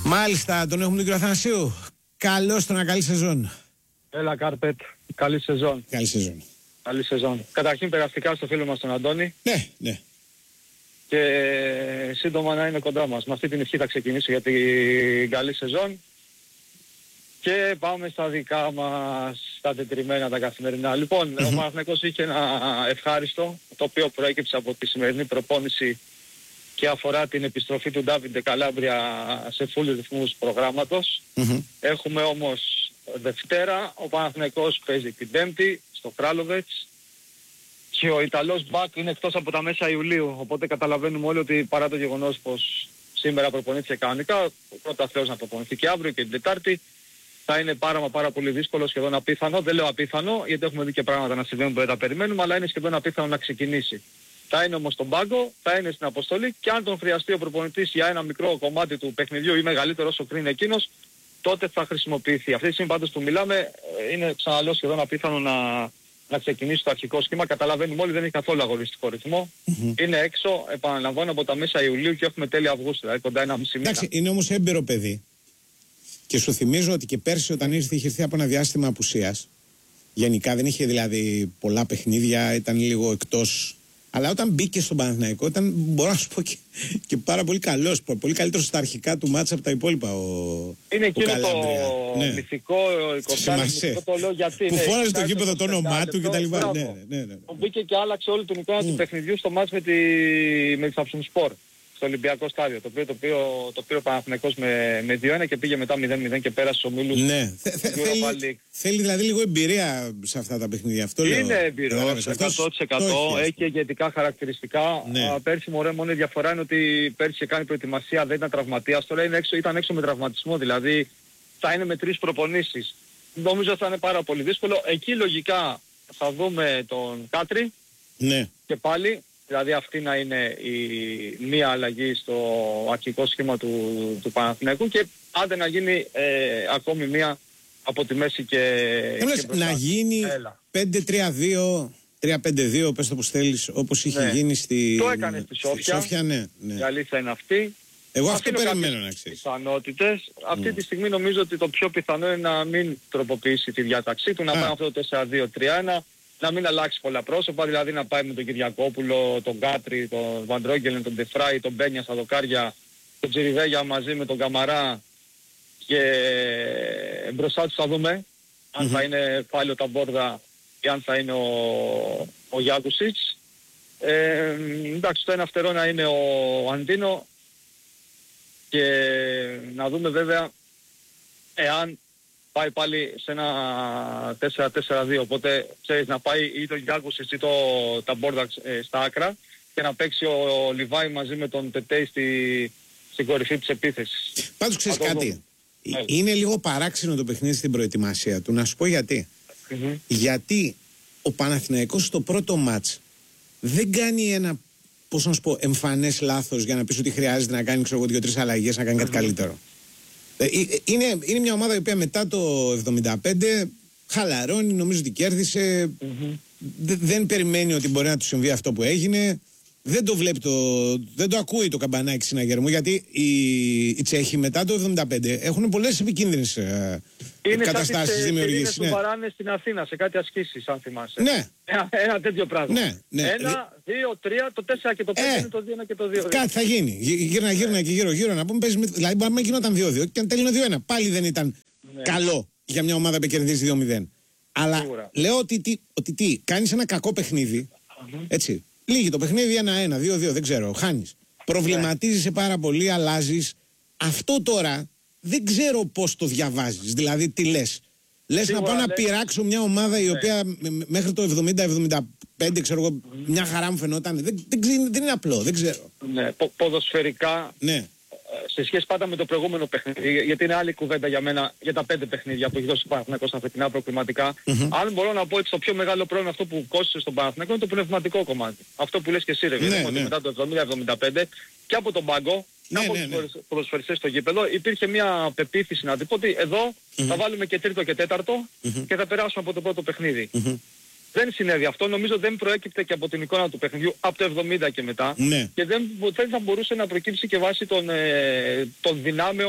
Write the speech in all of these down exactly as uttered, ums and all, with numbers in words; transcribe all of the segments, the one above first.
Μάλιστα, τον έχουμε τον κύριο Αθανασίου. Καλώς τον, καλή σεζόν. Έλα Κάρπετ, καλή σεζόν. Καλή σεζόν. Καλή σεζόν. Καταρχήν περαστικά στο φίλο μας τον Αντώνη. Ναι, ναι. Και σύντομα να είναι κοντά μας. Με αυτή την ευχή θα ξεκινήσω για την καλή σεζόν. Και πάμε στα δικά μας, στα τετριμμένα τα καθημερινά. Λοιπόν, mm-hmm. ο Παναθηναϊκός είχε ένα ευχάριστο, το οποίο προέκυψε από τη σημερινή προπόνηση και αφορά την επιστροφή του Ντάβιντε Καλάμπρια σε φουλ ρυθμούς προγράμματος. Mm-hmm. Έχουμε όμως Δευτέρα, ο Παναθηναϊκός παίζει την Πέμπτη στο Κράλοβετς και ο Ιταλός Μπακ είναι εκτός από τα μέσα Ιουλίου, οπότε καταλαβαίνουμε όλοι ότι παρά το γεγονός πως σήμερα προπονήθηκε κανονικά, ο πρώτα Θεός να προπονηθεί και αύριο και την Τετάρτη, θα είναι πάρα μα πάρα πολύ δύσκολο, σχεδόν απίθανο. Δεν λέω απίθανο, γιατί έχουμε δει και πράγματα να συμβαίνουν που δεν τα περιμένουμε, αλλά είναι σχεδόν απίθανο να ξεκινήσει. Θα είναι όμως στον πάγκο, θα είναι στην αποστολή και αν τον χρειαστεί ο προπονητής για ένα μικρό κομμάτι του παιχνιδιού ή μεγαλύτερο όσο κρίνει εκείνος, τότε θα χρησιμοποιηθεί. Αυτή τη στιγμή πάντως που μιλάμε είναι ξαναλέω σχεδόν απίθανο να, να ξεκινήσει το αρχικό σχήμα. Καταλαβαίνουμε όλοι δεν έχει καθόλου αγωνιστικό ρυθμό. Mm-hmm. Είναι έξω, επαναλαμβάνω, από τα μέσα Ιουλίου και έχουμε τέλη Αυγούστου, δηλαδή κοντά ένα μισή μήνα. Εντάξει, είναι όμως έμπειρο παιδί. Και σου θυμίζω ότι και πέρσι όταν ήρθε είχε έρθει από ένα διάστημα απουσίας. Γενικά δεν είχε δηλαδή πολλά παιχνίδια, ήταν λίγο εκτός. Αλλά όταν μπήκε στον Παναθηναϊκό ήταν, μπορώ να σου πω, και, και πάρα πολύ καλός. Πολύ καλύτερος στα αρχικά του μάτσα από τα υπόλοιπα. Ο, είναι ο εκείνο Καλάμπρια. το ναι. μυθικό εικοσάρι, το λέω γιατί. Που ναι, φόραζε το γήπεδο το όνομά του κτλ. Ναι, ναι, ναι, ναι. Που μπήκε και άλλαξε όλη την εικόνα mm. του παιχνιδιού στο μάτς με τη, με τη Σαψουνσπορ. Στο Ολυμπιακό στάδιο, το οποίο το πήρε το πήρε ο Παναθηναϊκός με, με δύο ένα και πήγε μετά μηδέν μηδέν και πέρασε στους ομίλους. Ναι, θε, θε, θέλει, θέλει δηλαδή λίγο εμπειρία σε αυτά τα παιχνίδια. Αυτό είναι λέω. εμπειρός, εκατό τοις εκατό, έχει ηγετικά χαρακτηριστικά. Ναι. Α, πέρσι μωρέ, μόνο η διαφορά είναι ότι πέρσι είχε κάνει προετοιμασία, δεν ήταν τραυματίας, τώρα είναι έξω, ήταν έξω με τραυματισμό, δηλαδή θα είναι με τρεις προπονήσεις. Νομίζω θα είναι πάρα πολύ δύσκολο. Εκεί λογικά θα δούμε τον Κάτρι ναι. και πάλι. Δηλαδή αυτή να είναι η μία αλλαγή στο αρχικό σχήμα του, του Παναθηναϊκού και άντε να γίνει ε, ακόμη μία από τη μέση και, και να γίνει πέντε τρία δύο, τρία πέντε δύο, πες το πως θέλεις, όπως είχε ναι. γίνει στη... Το έκανε στη Σόφια, στη Σόφια ναι, ναι. Η αλήθεια είναι αυτή. Εγώ αυτό περιμένω να ξέρεις. Πιθανότητες. Mm. Αυτή τη στιγμή νομίζω ότι το πιο πιθανό είναι να μην τροποποιήσει τη διάταξή του, να πάει αυτό το τέσσερα δύο τρία ένα. Να μην αλλάξει πολλά πρόσωπα, δηλαδή να πάει με τον Κυριακόπουλο, τον Κάτρι, τον Βαντρόγγελεν, τον Ντεφράι, τον Μπένια στα δοκάρια, τον Τζιριβέγια μαζί με τον Καμαρά και μπροστά τους θα δούμε mm-hmm. αν θα είναι πάλι ο Ταμπόρδα ή αν θα είναι ο, ο Γιάκουσιτς. Ε, εντάξει, το ένα φτερό να είναι ο Αντίνο και να δούμε βέβαια εάν πάει πάλι σε ένα τέσσερα τέσσερα δύο, οπότε ξέρεις να πάει ή τον Γιάκουσιτς ή το Ταμπόρδα ε, στα άκρα και να παίξει ο, ο Λιβάη μαζί με τον Τετέι στη, στην κορυφή της επίθεσης. Πάντως ξέρεις κάτι, ε, είναι λίγο παράξενο το παιχνίδι στην προετοιμασία του, να σου πω γιατί. Mm-hmm. Γιατί ο Παναθηναϊκός στο πρώτο μάτς δεν κάνει ένα, πώς να σου πω, εμφανές λάθος για να πεις ότι χρειάζεται να κάνει ξέρω, δύο-τρεις αλλαγές, να κάνει κάτι mm-hmm. καλύτερο. Είναι, είναι μια ομάδα η οποία μετά το εβδομήντα πέντε χαλαρώνει, νομίζω ότι κέρδισε. Mm-hmm. Δε, δεν περιμένει ότι μπορεί να του συμβεί αυτό που έγινε. Δεν το βλέπει, το, δεν το ακούει το καμπανάκι συναγερμού, γιατί οι, οι Τσέχοι μετά το εβδομήντα πέντε έχουν πολλές επικίνδυνες ε, καταστάσεις δημιουργήσεις. Είναι ναι. που παράνε στην Αθήνα σε κάτι ασκήσεις, αν θυμάσαι. Ναι. Ένα, ένα τέτοιο πράγμα. Ναι, ναι. Ένα, δύο, τρία, το τέσσερα και το πέντε ε, είναι το δύο ένα και το δύο. Κάτι θα γίνει. Γύρνα, γύρνα και γύρω γύρω να πούμε. Παίζει, δηλαδή μπορεί να γινόταν δύο δύο και αν τέλεινε δύο ένα. Πάλι δεν ήταν ναι. καλό για μια ομάδα που κερδίζει δύο μηδέν. Αλλά σίγουρα. Λέω ότι τι, ότι τι κάνεις ένα κακό παιχνίδι. Mm-hmm. Έτσι. Λίγη το παιχνίδι ένα ένα, δύο δύο, δεν ξέρω. Χάνεις. Προβληματίζεσαι πάρα πολύ, αλλάζεις. Αυτό τώρα δεν ξέρω πώς το διαβάζεις. Δηλαδή τι λες. Λες σίγουρα, να πάω να πειράξω μια ομάδα η ναι. οποία μέχρι το εβδομήντα εβδομήντα πέντε ξέρω εγώ mm. μια χαρά μου φαινόταν. Δεν, δεν, δεν, δεν είναι απλό, δεν ξέρω. Ναι, πο, ποδοσφαιρικά ναι. σε σχέση πάντα με το προηγούμενο παιχνίδι, γιατί είναι άλλη κουβέντα για μένα για τα πέντε παιχνίδια που έχει δώσει ο Παναθηναϊκός στα φετινά προκριματικά. Mm-hmm. Αν μπορώ να πω ότι το πιο μεγάλο πρόβλημα αυτό που κόστησε στον Παναθηναϊκό είναι το πνευματικό κομμάτι. Αυτό που λες και εσύ ρε ναι, ναι. μετά το εβδομήντα εβδομήντα πέντε και από τον πάγκο ναι, από ναι, ναι. τους ποδοσφαιριστές στο γήπεδο υπήρχε μια πεποίθηση να πω ότι εδώ mm-hmm. θα βάλουμε και τρίτο και τέταρτο mm-hmm. και θα περάσουμε από το πρώτο παιχνίδι. Mm-hmm. Δεν συνέβη αυτό, νομίζω δεν προέκυπτε και από την εικόνα του παιχνιδιού από το εβδομήντα και μετά ναι. και δεν, δεν θα μπορούσε να προκύψει και βάσει των, ε, των δυνάμεων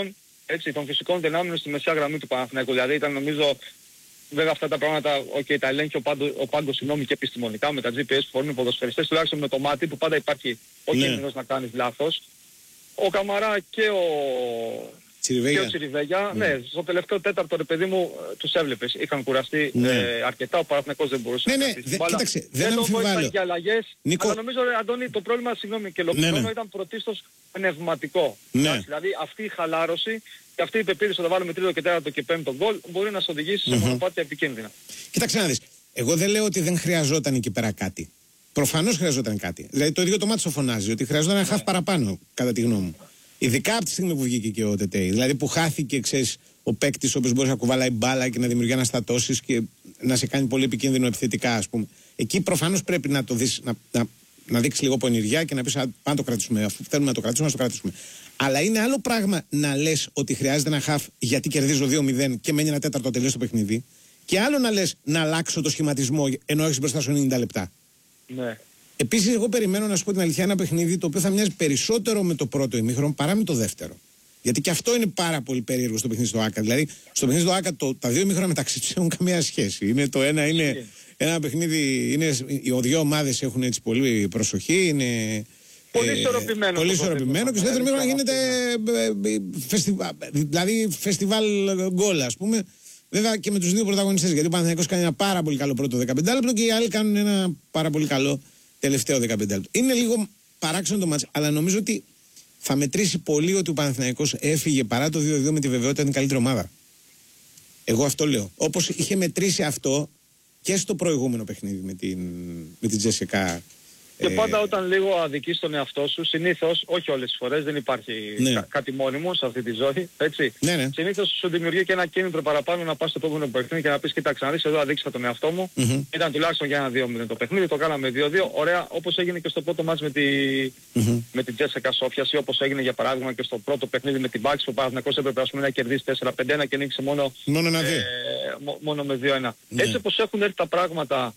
έτσι, των φυσικών δυνάμεων στη μεσαία γραμμή του Παναθηναϊκού. Δηλαδή ήταν νομίζω, βέβαια αυτά τα πράγματα, okay, τα ελέγχει ο, πάντο, ο πάγκος, συγγνώμη, και επιστημονικά με τα τζι πι ες που φορούν οι ποδοσφαιριστές, τουλάχιστον με το μάτι που πάντα υπάρχει ο ναι. κίνδυνος να κάνεις λάθος. Ο Καμαρά και ο Τσιριβέγια, και ο Τσιριβέγια ναι. ναι, στο τελευταίο τέταρτο, ρε παιδί μου, τους έβλεπες. Είχαν κουραστεί ναι. ε, αρκετά, ο Παναθηναϊκός δεν μπορούσε ναι, να ναι, κάνει. Δε, κοίταξε, δεν αμφιβάλλω. Και αλλαγές, Νίκο... αλλά νομίζω, ρε, Αντώνη, το πρόβλημα, συγγνώμη, και ολοκληρώνω, ναι, ναι. ήταν πρωτίστως πνευματικό. Ναι. Δηλαδή αυτή η χαλάρωση και αυτή η πεποίθηση ότι θα βάλουμε τρίτο και τέταρτο και πέμπτο γκολ μπορεί να σε οδηγήσει mm-hmm. σε μονοπάτια επικίνδυνα. Κοίταξε να δεις, εγώ δεν λέω ότι δεν χρειαζόταν εκεί πέρα κάτι. Προφανώς χρειαζόταν κάτι. Δηλαδή το ίδιο το μάτι το φωνάζει, ότι χρειαζόταν ένα ναι. χαφ παραπάνω, κατά τη γνώμη μου. Ειδικά από τη στιγμή που βγήκε και ο Τετέι. Δηλαδή που χάθηκε, ξέρεις, ο παίκτης ο οποίος μπορεί να κουβαλάει μπάλα και να δημιουργεί αναστατώσεις και να σε κάνει πολύ επικίνδυνο επιθετικά, ας πούμε. Εκεί προφανώς πρέπει να το δεις, να, να, να δείξει λίγο πονηριά και να πεις αν το κρατήσουμε. Αφού θέλουμε να το κρατήσουμε, να το κρατήσουμε. Αλλά είναι άλλο πράγμα να λες ότι χρειάζεται ένα χαφ γιατί κερδίζω δύο μηδέν και μένει ένα τέταρτο τελείως το παιχνίδι. Και άλλο να λες να αλλάξω το σχηματισμό ενώ έχεις μπροστά σου ενενήντα λεπτά. Ναι. Επίσης, εγώ περιμένω να σου πω την αλήθεια ένα παιχνίδι το οποίο θα μοιάζει περισσότερο με το πρώτο ημίχρονο παρά με το δεύτερο. Γιατί και αυτό είναι πάρα πολύ περίεργο στο παιχνίδι στο ΆΚΑ. Δηλαδή, στο παιχνίδι στο ΆΚΑ το, τα δύο ημίχρονα μεταξύ τους έχουν καμία σχέση. Είναι το ένα είναι ένα παιχνίδι, είναι, οι δύο ομάδες έχουν έτσι πολύ προσοχή. Είναι, πολύ ε, ισορροπημένο. Πολύ ισορροπημένο και στο δεύτερο ημίχρονο γίνεται φεστιβάλ, δηλαδή φεστιβάλ γκολ, ας πούμε. Βέβαια και με τους δύο πρωταγωνιστές. Γιατί ο Παναθηναϊκός κάνει ένα πάρα πολύ καλό πρώτο δεκαπέντε λεπτό και οι άλλοι κάνουν ένα πάρα πολύ καλό τελευταίο δεκαπέντε λεπτό. Είναι λίγο παράξενο το μάτς, αλλά νομίζω ότι θα μετρήσει πολύ ότι ο Παναθηναϊκός έφυγε παρά το δύο δύο με τη βεβαιότητα είναι η καλύτερη ομάδα. Εγώ αυτό λέω. Όπως είχε μετρήσει αυτό και στο προηγούμενο παιχνίδι με την, με την Τζέσικα. Και ε... πάντα όταν λίγο αδικείς τον εαυτό σου, συνήθως, όχι όλες τις φορές, δεν υπάρχει ναι. κά- κάτι μόνιμο σε αυτή τη ζωή, έτσι. Ναι, ναι. Συνήθως σου δημιουργεί και ένα κίνητρο παραπάνω να πας στο επόμενο παιχνίδι και να πεις κοίταξε να δεις, εδώ αδείξα τον εαυτό μου. Mm-hmm. Ήταν τουλάχιστον για ένα δύο μηδέν το παιχνίδι, το κάναμε δύο δύο. Ωραία, όπως έγινε και στο πρώτο μάτς με, τη... mm-hmm. με την Τζέσικα Σόφιας ή όπως έγινε για παράδειγμα και στο πρώτο παιχνίδι με την Μπάξ που ο Παναθηναϊκός έπρεπε ας πούμε, να κερδίσει τέσσερα πέντε ένα και νίκησε μόνο, μόνο, ε, μόνο με δύο ένα. Ναι. Έτσι όπως έχουν έρθει τα πράγματα,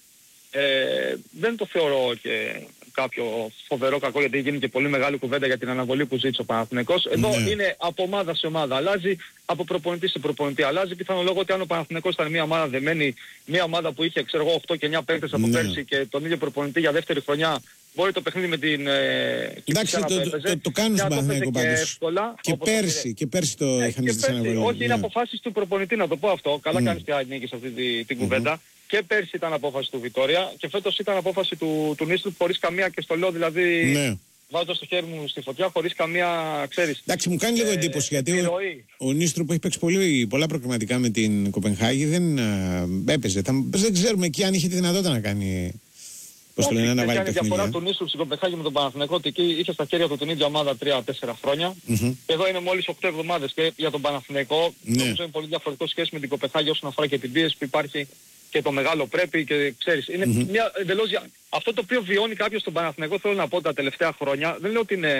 ε, δεν το θεωρώ και κάποιο φοβερό κακό, γιατί γίνει και πολύ μεγάλη κουβέντα για την αναβολή που ζήτησε ο Παναθηναϊκός. Εδώ ναι. είναι από ομάδα σε ομάδα. Αλλάζει, από προπονητή σε προπονητή. Αλλάζει πιθανό λόγο ότι αν ο Παναθηναϊκός ήταν μια ομάδα δεμένη, μια ομάδα που είχε ξέρω εγώ οκτώ και εννιά παίκτες από ναι. πέρσι και τον ίδιο προπονητή για δεύτερη χρονιά, μπορεί το παιχνίδι με την ε, εντάξει, το, το, το, το κάνουν στον Παναθηναϊκό πάντως. Και πέρσι, και πέρσι το ε, είχαν ζητήσει αναβολή. Όχι, ναι. είναι αποφάσεις του προπονητή, να το πω αυτό. Καλά mm. κάνεις και νίκης αυτή την, την mm-hmm. κουβέντα. Και πέρσι ήταν απόφαση του Βιτόρια και φέτος ήταν απόφαση του, του Νίστρου χωρίς καμία, και στο λέω δηλαδή ναι. βάζω στο χέρι μου στη φωτιά χωρίς καμία, ξέρεις. Εντάξει, μου κάνει λίγο ε, εντύπωση γιατί ο, ο Νίστρου που έχει παίξει πολύ, πολλά προκριματικά με την Κοπενχάγη δεν α, έπαιζε. Θα, δεν ξέρουμε εκεί αν είχε τη δυνατότητα να κάνει. Πώς το λένε, να βάλει παιχνίδια. Η διαφορά του Νίστρου στην Κοπενχάγη με τον Παναθηναϊκό ότι εκεί είχε στα χέρια του την ίδια ομάδα τρία τέσσερα χρόνια. Mm-hmm. Εδώ είναι μόλις οκτώ εβδομάδες και για τον Παναθηναϊκό ναι. νομίζω είναι πολύ διαφορετικό σχέση με την Κοπενχάγη όσον αφορά και την πίεση που υπάρχει και το μεγάλο πρέπει και ξέρεις. Είναι mm-hmm. μια εντελώς, αυτό το οποίο βιώνει κάποιος στον Παναθηναϊκό, θέλω να πω τα τελευταία χρόνια, δεν λέω ότι είναι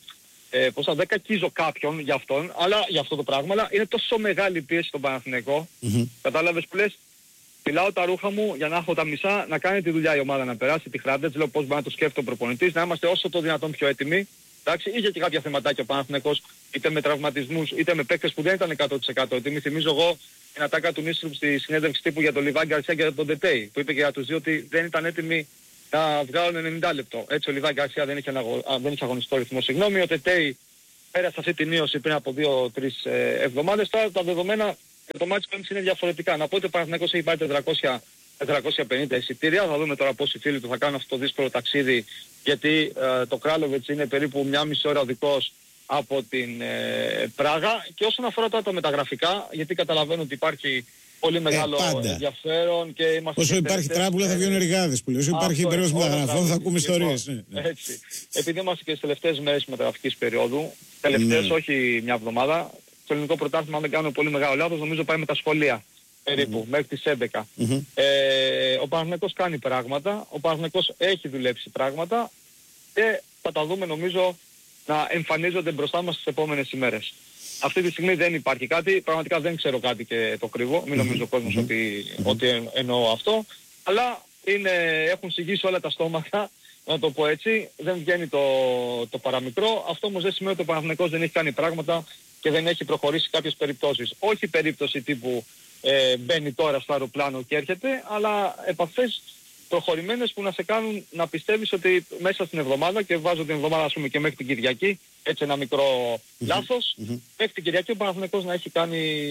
ε, πως θα δεν κακίζω κάποιον για αυτόν, αλλά για αυτό το πράγμα, αλλά είναι τόσο μεγάλη πίεση στον Παναθηναϊκό. Mm-hmm. Κατάλαβες που λες, πιλάω τα ρούχα μου για να έχω τα μισά, να κάνει τη δουλειά η ομάδα, να περάσει τη χράδες, λέω πώς μπορεί να το σκέφτεται ο προπονητής, να είμαστε όσο το δυνατόν πιο έτοιμοι. Εντάξει, είχε και κάποια θεματάκια ο Παναθηναϊκός, είτε με τραυματισμούς, είτε με παίκτες που δεν ήταν εκατό τοις εκατό. Ότι μη θυμίζω εγώ την ατάκα του Νίστρου στη συνέντευξη τύπου για τον Λιβάη Γκαρσία και τον Τετέι, που είπε και για τους δύο ότι δεν ήταν έτοιμοι να βγάλουν ενενήντα λεπτό. Έτσι ο Λιβάη Γκαρσία δεν είχε, αγω... δεν είχε αγωνιστικό ρυθμό, συγγνώμη. Ο Τετέι πέρασε αυτή την ίωση πριν από δύο τρεις ε, εβδομάδες. Τώρα τα δεδομένα για το μάτι πέμπτης είναι διαφορετικά. Να πω ότι ο Παναθηναϊκός έχει πάρει τετρακόσια τετρακόσια πενήντα εισιτήρια. Θα δούμε τώρα πόσοι φίλοι του θα κάνουν αυτό το δύσκολο ταξίδι, γιατί ε, το Κράλοβετς είναι περίπου μια μισή ώρα οδικός από την ε, Πράγα. Και όσον αφορά τώρα τα μεταγραφικά, γιατί καταλαβαίνω ότι υπάρχει πολύ μεγάλο ε, ενδιαφέρον και είμαστε... Όσο υπάρχει τράπουλα θα βγαίνουν εργάδες που λέει. Όσο υπάρχει υπέροχος μεταγραφών θα ακούμε ιστορίες. Ναι, ναι. Έτσι. Επειδή είμαστε και στις τελευταίες μέρες μεταγραφικής περίοδου, τελευταίες ναι. όχι μια εβδομάδα, το ελληνικό πρωτάθλημα, αν δεν κάνω πολύ μεγάλο λάθος, νομίζω πάει με τα σχολεία. Περίπου, mm-hmm. μέχρι τις έντεκα. Mm-hmm. Ε, ο Παναθηναϊκός κάνει πράγματα, ο Παναθηναϊκός έχει δουλέψει πράγματα και θα τα δούμε νομίζω να εμφανίζονται μπροστά μας τις επόμενες ημέρες. Αυτή τη στιγμή δεν υπάρχει κάτι, πραγματικά δεν ξέρω κάτι και το κρύβω, μην νομίζω ο κόσμος mm-hmm. ότι, mm-hmm. ότι εννοώ αυτό, αλλά είναι, έχουν συγγύσει όλα τα στόματα, να το πω έτσι, δεν βγαίνει το, το παραμικρό. Αυτό όμως δεν σημαίνει ότι ο Παναθηναϊκός δεν έχει κάνει πράγματα και δεν έχει προχωρήσει κάποιες περιπτώσεις. Όχι περίπτωση τύπου ε, μπαίνει τώρα στο αεροπλάνο και έρχεται, αλλά επαφές προχωρημένες που να σε κάνουν να πιστεύεις ότι μέσα στην εβδομάδα, και βάζω την εβδομάδα ας πούμε και μέχρι την Κυριακή, έτσι ένα μικρό mm-hmm. λάθος, mm-hmm. μέχρι την Κυριακή ο Παναθηναϊκός να έχει κάνει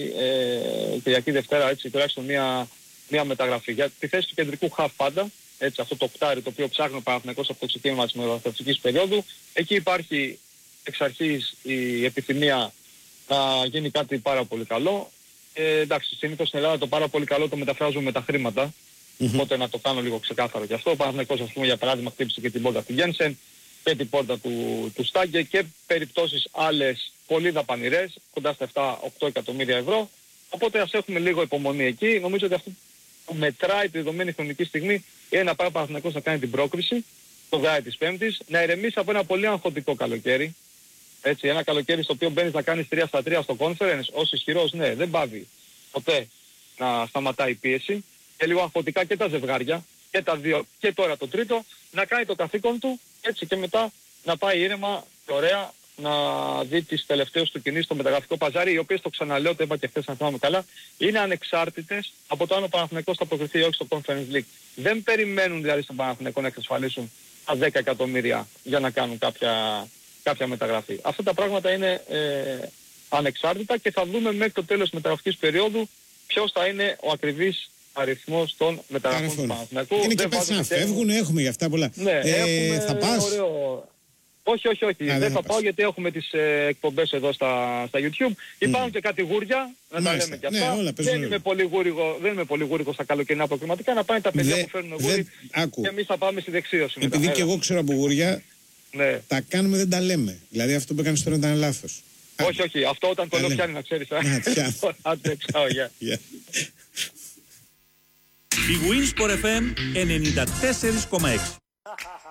ε, Κυριακή Δευτέρα έτσι τουλάχιστον μια, μια μεταγραφή. Για τη θέση του κεντρικού χαφ πάντα, έτσι αυτό το οκτάρι το οποίο ψάχνει ο Παναθηναϊκός από το ξεκίνημα της μεταγραφικής περίοδου, εκεί υπάρχει εξ αρχής η επιθυμία να γίνει κάτι πάρα πολύ καλό. Ε, εντάξει, συνήθως στην Ελλάδα το πάρα πολύ καλό το μεταφράζουμε με τα χρήματα. Mm-hmm. Οπότε να το κάνω λίγο ξεκάθαρο και αυτό. Ο Παναθηναϊκός ας πούμε για παράδειγμα χτύπησε και την πόρτα του Γένσεν και την πόρτα του, του Στάγκε και περιπτώσεις άλλες πολύ δαπανηρές, κοντά στα επτά οκτώ εκατομμύρια ευρώ. Οπότε ας έχουμε λίγο υπομονή εκεί. Νομίζω ότι αυτό που μετράει τη δεδομένη χρονική στιγμή είναι να πάει ο Παναθηναϊκός να κάνει την πρόκριση το βράδυ της Πέμπτης, να ηρεμήσει από ένα πολύ αγχωτικό καλοκαίρι. Έτσι, ένα καλοκαίρι στο οποίο μπαίνεις να κάνεις τρία στα τρία στο conference, ως ισχυρός, ναι, δεν πάβει ποτέ να σταματάει η πίεση. Και λίγο αγχωτικά και τα ζευγάρια, και τα δύο, και τώρα το τρίτο, να κάνει το καθήκον του, έτσι και μετά να πάει ήρεμα και ωραία να δει τις τελευταίες του κινήσεις στο μεταγραφικό παζάρι, οι οποίες, το ξαναλέω, το είπα και χθες αν θυμάμαι καλά, είναι ανεξάρτητες από το αν ο Παναθηναϊκός θα προκριθεί ή όχι στο Conference League. Δεν περιμένουν δηλαδή στον Παναθηναϊκό να εξασφαλίσουν τα δέκα εκατομμύρια για να κάνουν κάποια, κάποια μεταγραφή. Αυτά τα πράγματα είναι ε, ανεξάρτητα και θα δούμε μέχρι το τέλος της μεταγραφικής περίοδου ποιος θα είναι ο ακριβής αριθμός των μεταγραφών του Παναθηναϊκού. Είναι και πες να φεύγουν, έχουμε για αυτά πολλά. Ναι, ε, έχουμε θα πας. Ωραίο... Όχι, όχι, όχι. Α, δεν, δεν θα, θα πάω γιατί έχουμε τις ε, εκπομπές εδώ στα, στα YouTube. Υπάρχουν mm. και κατηγούρια, να Μάλιστα. τα λέμε και αυτά. Ναι, όλα, δεν, είμαι πολύ γούριγο, δεν είμαι πολύ γούριγο στα καλοκαιρινά προκριματικά. Να πάνε τα παιδιά δε, που φέρνουν γούρι και εμείς θα πάμε στη δεξίωση. Επειδή μετά. Και εγώ ξέρω από γούρια, ναι. τα κάνουμε δεν τα λέμε. Δηλαδή αυτό που έκανες τώρα ήταν λάθος. Όχι, όχι. Αυτό όταν το λέω πιάνει να ξέρεις. Άντε, τσάω, γεια. Η Winsport εφ εμ ενενήντα τέσσερα κόμμα έξι.